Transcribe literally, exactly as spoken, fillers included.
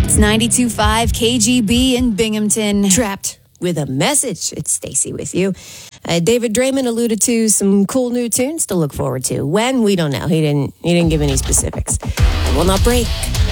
It's ninety-two point five K G B in Binghamton. Trapped with a message. It's Stacey with you. Uh, David Draymond alluded to some cool new tunes to look forward to. When? We don't know. He didn't, he didn't give any specifics. I will not break.